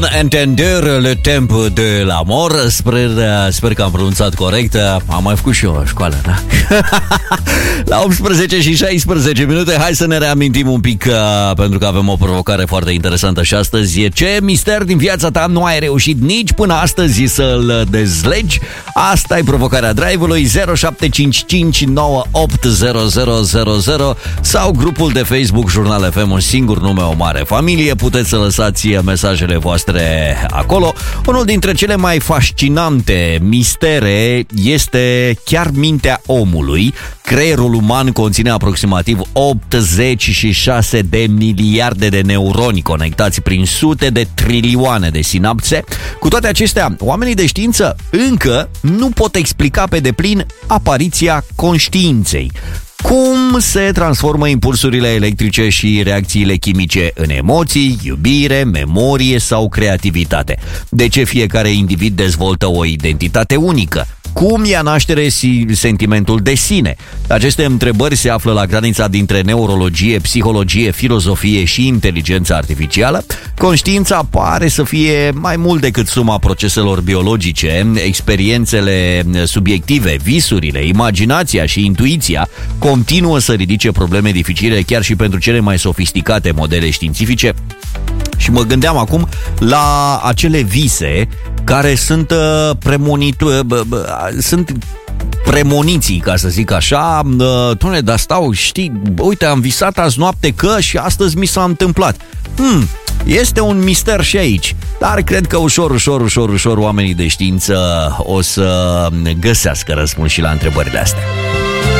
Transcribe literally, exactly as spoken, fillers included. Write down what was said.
Entender le tempo de l'amor. Sper, sper că am pronunțat corect. Am mai făcut și eu o școală, da? La optsprezece și șaisprezece minute. Hai să ne reamintim un pic, uh, pentru că avem o provocare foarte interesantă și astăzi. Ce mister din viața ta nu ai reușit nici până astăzi să-l dezlegi? Asta e provocarea Drive-ului. Zero șapte cinci cinci nouă opt zero zero zero zero sau grupul de Facebook Jurnal F M, un singur nume, o mare familie. Puteți să lăsați mesajele voastre acolo. Unul dintre cele mai fascinante mistere este chiar mintea omului. Creierul uman conține aproximativ optzeci și șase de miliarde de neuroni conectați prin sute de trilioane de sinapse. Cu toate acestea, oamenii de știință încă nu pot explica pe deplin apariția conștiinței. Cum se transformă impulsurile electrice și reacțiile chimice în emoții, iubire, memorie sau creativitate? De ce fiecare individ dezvoltă o identitate unică? Cum ia naștere sentimentul de sine? Aceste întrebări se află la granița dintre neurologie, psihologie, filozofie și inteligența artificială. Conștiința pare să fie mai mult decât suma proceselor biologice. Experiențele subiective, visurile, imaginația și intuiția continuă să ridice probleme dificile chiar și pentru cele mai sofisticate modele științifice. Și mă gândeam acum la acele vise care sunt uh, premonitu- uh, uh, sunt premoniții, ca să zic așa. Uh, Doamne, dar stau, știi, uite, am visat azi noapte că și astăzi mi s-a întâmplat. Hmm, este un mister și aici, dar cred că ușor, ușor, ușor, ușor oamenii de știință o să găsească răspuns și la întrebările astea.